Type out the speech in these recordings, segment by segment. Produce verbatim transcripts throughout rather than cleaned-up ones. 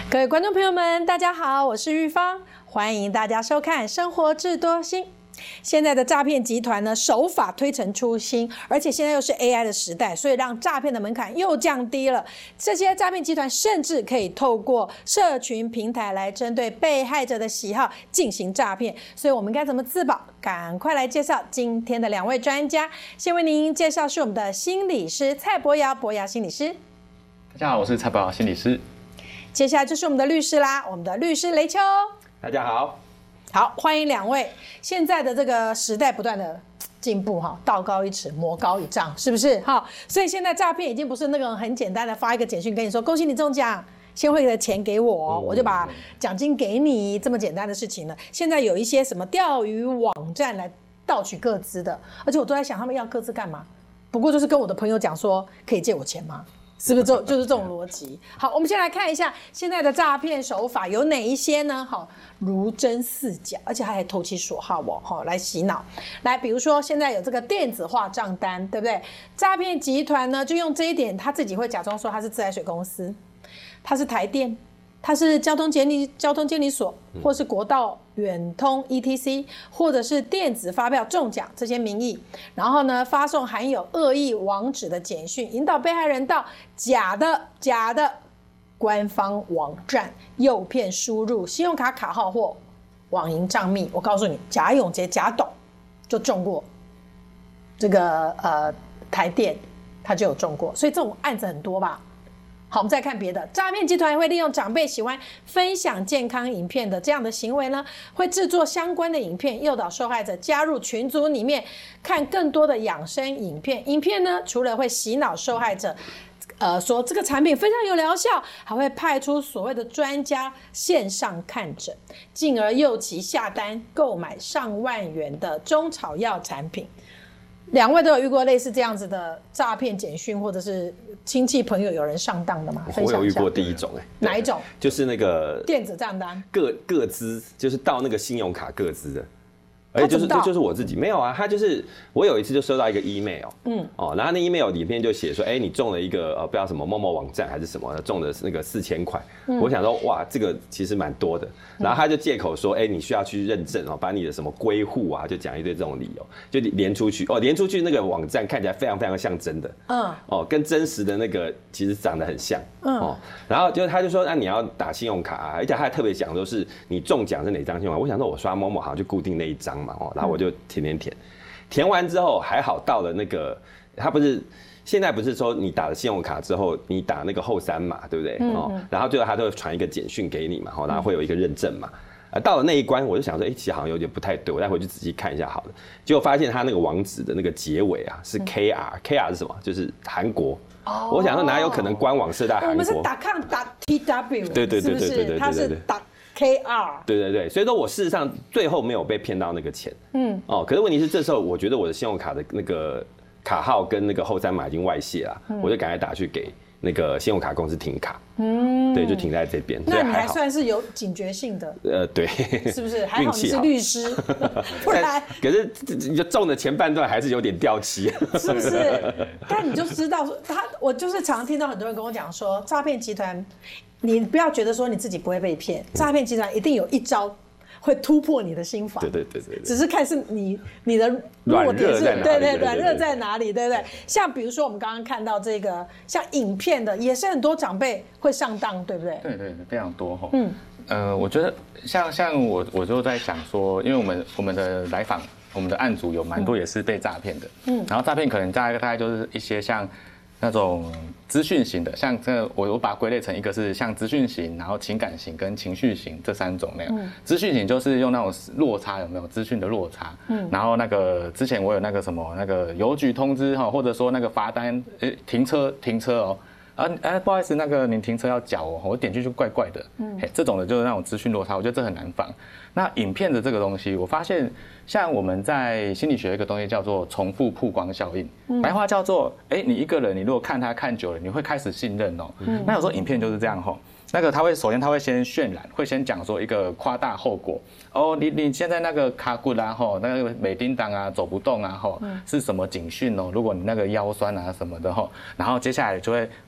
各位观众朋友们，大家好，我是玉芳，欢迎大家收看《生活智多星》。现在的诈骗集团呢，手法推陈出新，而且现在又是 A I 的时代，所以让诈骗的门槛又降低了。这些诈骗集团甚至可以透过社群平台来针对被害者的喜好进行诈骗。所以我们该怎么自保？赶快来介绍今天的两位专家。先为您介绍是我们的心理师蔡博尧，博尧心理师。 大家好，我是蔡博尧心理师。 接下来就是我们的律师啦，我们的律师雷秋。 大家好， 好，欢迎两位。现在的这个时代不断的进步哈，道高一尺，魔高一丈，是不是？哈，所以现在诈骗已经不是那个很简单的发一个简讯跟你说恭喜你中奖，先汇的钱给我，我就把奖金给你，这么简单的事情了。现在有一些什么钓鱼网站来盗取个资的，而且我都在想他们要个资干嘛？不过就是跟我的朋友讲说，可以借我钱吗？是不是就就是这种逻辑？好，我们先来看一下现在的诈骗手法有哪一些呢？好，如真似假，而且还投其所好哦，好来洗脑。来，比如说现在有这个电子化账单，对不对？诈骗集团呢就用这一点，他自己会假装说他是自来水公司，他是台电，他是交通监理交通监理所，或是国道远通 E T C， 或者是电子发票中奖这些名义，然后呢发送含有恶意网址的简讯，引导被害人到假的假的官方网站，诱骗输入信用卡卡号或网银账密。我告诉你，贾永杰贾董就中过这个呃台电，他就有中过，所以这种案子很多吧。好，我们再看别的，诈骗集团会利用长辈喜欢分享健康影片的这样的行为呢，会制作相关的影片，诱导受害者加入群组里面看更多的养生影片。影片呢，除了会洗脑受害者，呃，说这个产品非常有疗效，还会派出所谓的专家线上看诊，进而诱其下单购买上万元的中草药产品。两位都有遇过类似这样子的诈骗简讯，或者是亲戚朋友有人上当的吗？ 我有遇过第一种、欸， 哪一种？ 就是那个电子账单， 个个资，就是到那个信用卡个资的。而且就是这就是我自己没有啊，他就是我有一次就收到一个 email， 嗯，哦，然后那 email 里面就写说，哎、欸，你中了一个呃不知道什么某某网站还是什么，中的那个四千块，我想说哇，这个其实蛮多的，然后他就借口说，哎、欸，你需要去认证哦，把你的什么归户啊，就讲一堆这种理由，就连出去哦，连出去那个网站看起来非常非常像真的，嗯，哦，跟真实的那个其实长得很像，嗯，哦，然后就他就说，那、啊、你要打信用卡啊，而且他还特别讲说是你中奖是哪张信用卡，我想说我刷某某好像就固定那一张。然后我就填填填，填完之后还好到了那个，他不是现在不是说你打了信用卡之后，你打那个后三码，对不对？嗯嗯然后最后他都会传一个简讯给你嘛，然后会有一个认证嘛。啊，到了那一关，我就想说，哎、欸，其实好像有点不太对，我再回去仔细看一下好了。结果发现他那个网址的那个结尾啊是 K R，K R 是什么？就是韩国。哦。我想说哪有可能官网设在韩国？ 我们是打 com 打 T W， 对对对对对对对， 他是打。K R 对对对，所以说我事实上最后没有被骗到那个钱，嗯哦，可是问题是这时候我觉得我的信用卡的那个卡号跟那个后三码已经外泄了，嗯、我就赶快打去给那个信用卡公司停卡，嗯，对，就停在这边。 那你还算是有警觉性的， 呃，对， 是不是？还好你是律师，不然可是你就中的前半段还是有点掉漆， 是不是？但你就知道他，我就是常听到很多人跟我讲说，诈骗集团。你不要觉得说你自己不会被骗，诈骗集团一定有一招会突破你的心防。 对对对对， 只是看是你你的弱点是，对对软弱在哪里，对不对？像比如说我们刚刚看到这个像影片的，也是很多长辈会上当，对不对？ 对对，非常多哈。嗯，呃，我觉得像像我我就在想说，因为我们我们的来访，我们的案主有蛮多也是被诈骗的，嗯，然后诈骗可能大概大概就是一些像。那种资讯型的，像这个我我把它归类成一个是像资讯型，然后情感型跟情绪型这三种那样。资讯型就是用那种落差有没有资讯的落差，嗯，然后那个之前我有那个什么那个邮局通知哈，或者说那个罚单，诶停车停车哦。啊，哎，不好意思，那个您停车要缴哦，我点进去就怪怪的，嗯，这种的就是那种资讯落差，我觉得这很难防。那影片的这个东西，我发现像我们在心理学有一个东西叫做重复曝光效应，嗯、白话叫做，哎，你一个人，你如果看他看久了，你会开始信任哦。嗯、那有时候影片就是这样吼。那个他会首先他会先渲染，会先讲说一个夸大后果哦，你你现在那个卡骨啊吼，那个美叮当啊走不动啊吼，是什么警讯哦？如果你那个腰酸啊什么的吼，然后接下来就会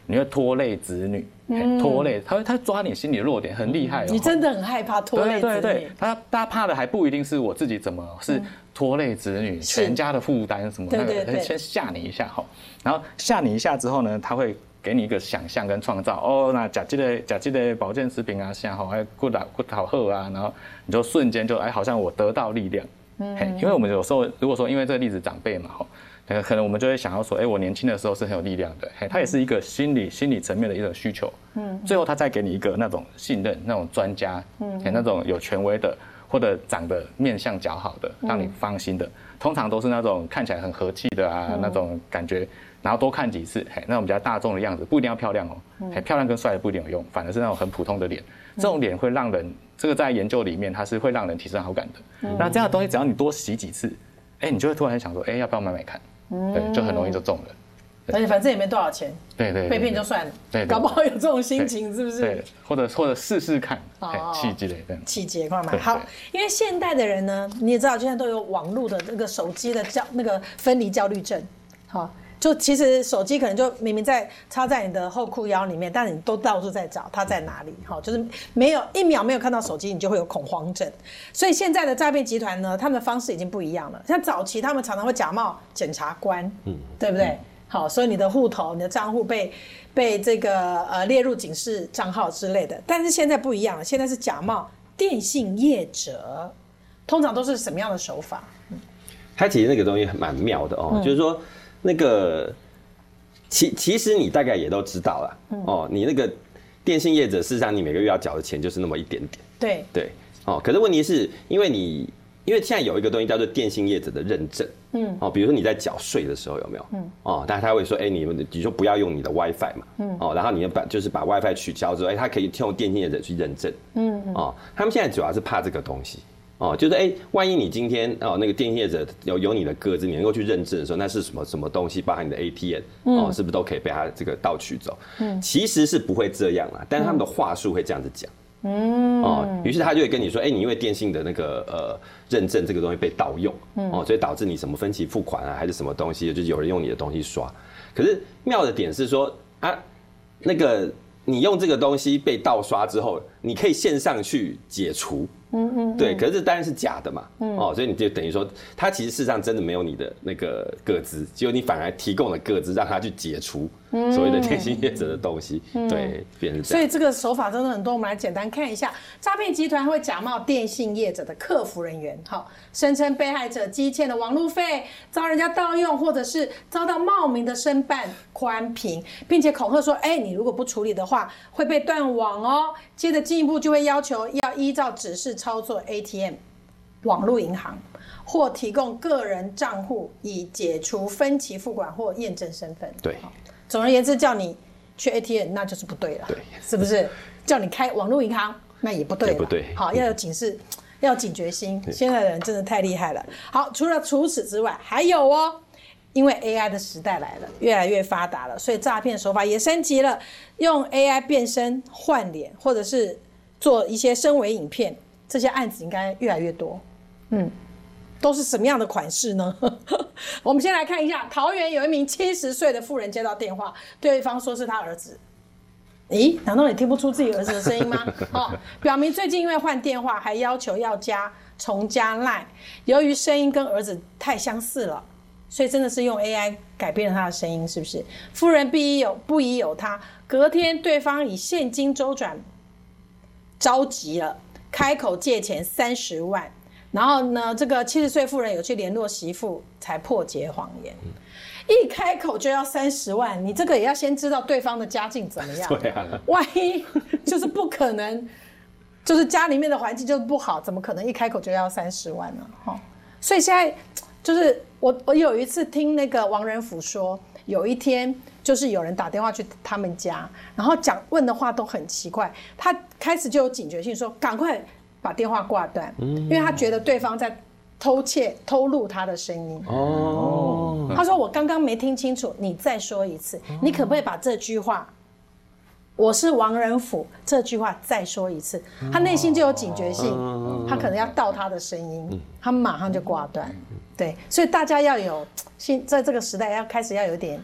你会拖累子女，嗯、拖累他会他抓你心里的弱点，很厉害哦。 你真的很害怕拖累子女。 对对对，他大家怕的还不一定是我自己怎么是拖累子女，全家的负担什么， 对对对， 先吓你一下哈，然后吓你一下之后呢，他会给你一个想象跟创造哦，那假这个假这个保健食品啊，像好还骨打骨好喝啊，然后你就瞬间就哎，好像我得到力量。嗯，因为我们有时候如果说因为这个例子长辈嘛，哈，可能我们就会想要说，哎，我年轻的时候是很有力量的，嘿，它也是一个心理心理层面的一种需求。嗯，最后他再给你一个那种信任、那种专家，嗯，那种有权威的，或者长得面相较好的，让你放心的，通常都是那种看起来很和气的啊，那种感觉。然后多看几次，嘿，那种比较大众的样子，不一定要漂亮哦，嘿，漂亮跟帅的不一定有用，反而是那种很普通的脸，这种脸会让人，这个在研究里面它是会让人提升好感的。那这样的东西只要你多洗几次，哎，你就会突然想说，哎，要不要买买看？对，就很容易就中了。 而且反正也没多少钱， 对对， 被骗就算了， 对， 搞不好有这种心情，是不是？ 对，或者或者试试看，契机类这样。 契机快买好，因为现代的人呢，你也知道，现在都有网络的那个手机的焦那个分离焦虑症，好。就其实手机可能就明明在插在你的后裤腰里面，但你都到处在找它在哪里，哈，就是没有一秒没有看到手机，你就会有恐慌症。所以现在的诈骗集团呢，他们的方式已经不一样了。像早期他们常常会假冒检察官，嗯，对不对？嗯、好，所以你的户头、你的账户被被这个呃列入警示账号之类的。但是现在不一样了，现在是假冒电信业者，通常都是什么样的手法？嗯， 它其实那个东西蛮妙的哦，嗯、就是说。那个，其其实你大概也都知道啦，嗯、哦，你那个电信业者，事实上你每个月要缴的钱就是那么一点点， 对对， 哦，可是问题是因为你，因为现在有一个东西叫做电信业者的认证，嗯，哦，比如说你在缴税的时候有没有，嗯，哦，但他会说，哎、欸，你们你说不要用你的 WiFi 嘛，嗯，哦，然后你要把就是把 WiFi 取消之后，哎、欸，他可以用电信业者去认证，嗯，哦，他们现在主要是怕这个东西。哦，就是哎、欸，万一你今天哦那个电信业者有有你的个资，你能够去认证的时候，那是什么什么东西，包含你的 A T M，、嗯、哦，是不是都可以被他这个盗取走？嗯，其实是不会这样啦，但是他们的话术会这样子讲。嗯，哦，于是他就会跟你说，哎、欸，你因为电信的那个呃认证这个东西被盗用，嗯、哦，所以导致你什么分期付款啊，还是什么东西，就是有人用你的东西刷。可是妙的点是说啊，那个你用这个东西被盗刷之后，你可以线上去解除。嗯嗯，对，可是这当然是假的嘛，嗯、哦，所以你就等于说，他其实事实上真的没有你的那个个资，结果你反而提供了个资，让他去解除所谓的电信业者的东西，嗯、对，变成这样。 所以这个手法真的很多，我们来简单看一下，诈骗集团会假冒电信业者的客服人员，好，声称被害者积欠的网路费遭人家盗用，或者是遭到冒名的申办宽频，并且恐吓说，哎、欸，你如果不处理的话，会被断网哦。接着进一步就会要求要依照指示操作 A T M、网络银行，或提供个人账户以解除分期付款或验证身份。 对， 总而言之，叫你去 A T M 那就是不对了，对，是不是？叫你开网络银行那也不对了， 不对。 好，要有警示，要有警觉心。现在的人真的太厉害了。好，除了除此之外，还有哦。因为 A I 的时代来了，越来越发达了，所以诈骗手法也升级了，用 A I 变身换脸，或者是做一些深伪影片，这些案子应该越来越多。嗯，都是什么样的款式呢？我们先来看一下，桃园有一名七十岁的妇人接到电话，对方说是他儿子。咦，难道你听不出自己儿子的声音吗？哦，表明最近因为换电话，还要求要加重加 LINE， 由于声音跟儿子太相似了。所以真的是用 A I 改变了他的声音，是不是？夫人不疑有不疑有他，隔天对方以现金周转着急了，开口借钱三十万，然后呢，这个七十岁妇人有去联络媳妇，才破解谎言。一开口就要三十万，你这个也要先知道对方的家境怎么样。对啊，万一就是不可能，就是家里面的环境就不好，怎么可能一开口就要三十万呢？哈，所以现在就是我我有一次听那个王仁甫说，有一天就是有人打电话去他们家，然后讲问的话都很奇怪，他开始就有警觉性说，赶快把电话挂断，因为他觉得对方在偷窃偷录他的声音。哦，他说我刚刚没听清楚，你再说一次，你可不可以把这句话，我是王仁甫这句话再说一次？他内心就有警觉性，他可能要盗他的声音，他马上就挂断。对，所以大家要有，在这个时代要开始要有点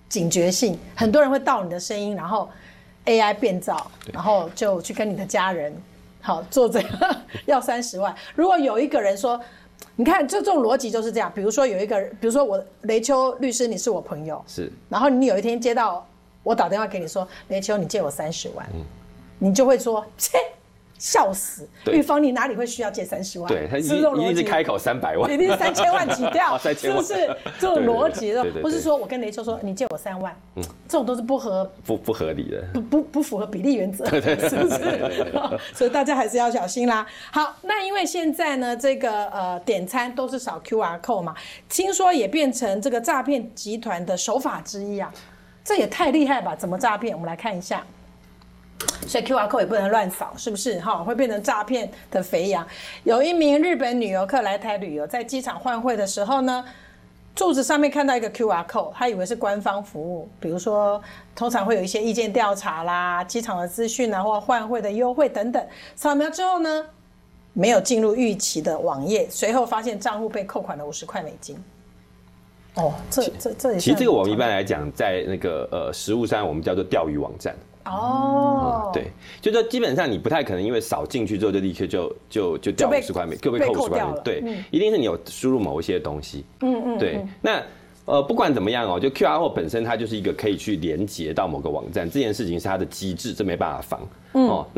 警觉性，很多人会盗你的声音，然后 A I 变造，然后就去跟你的家人好做这个要三十万。如果有一个人说，你看这种逻辑就是这样，比如说有一个人，比如说我雷丘律师，你是我朋友， 是， 然后你有一天接到我打电话给你说，雷丘你借我三十万，嗯，你就会说切。笑死！玉芳，你哪里会需要借三十万？ 对，他一定一定是开口三百万， 一定是三千万起跳，是不是？这种逻辑的， 对不是说我跟雷丘说你借我三万，嗯，这种都是不合不不合理的， 不不不符合比例原则，是不是？所以大家还是要小心啦。好，那因为现在呢，这个呃点餐都是扫 Q R code 嘛，听说也变成这个诈骗集团的手法之一啊，这也太厉害吧？怎么诈骗？我们来看一下。所以 Q R code 也不能乱扫，是不是？哈，会变成诈骗的肥羊。有一名日本女游客来台旅游，在机场换汇的时候呢，柱子上面看到一个 Q R code， 他以为是官方服务，比如说通常会有一些意见调查啦、机场的资讯啊，或换汇的优惠等等。扫描之后呢，没有进入预期的网页，随后发现账户被扣款了五十块美金。哦，这这这也其实这个我们一般来讲，在那个呃实务上，我们叫做钓鱼网站。 哦、 嗯，对，就说基本上你不太可能因为扫进去之后就立刻就就就掉五十块美，就被扣五十块美，对，嗯、一定是你有输入某一些东西，嗯嗯，对，那呃不管怎么样哦，就 Q R code 本身它就是一个可以去连接到某个网站，这件事情是它的机制，这没办法防，嗯、哦。